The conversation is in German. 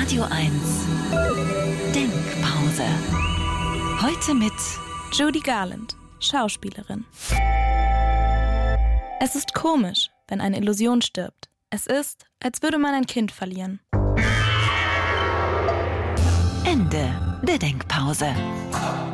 Radio 1 Denkpause. Heute mit Judy Garland, Schauspielerin. Es ist komisch, wenn eine Illusion stirbt. Es ist, als würde man ein Kind verlieren. Ende der Denkpause.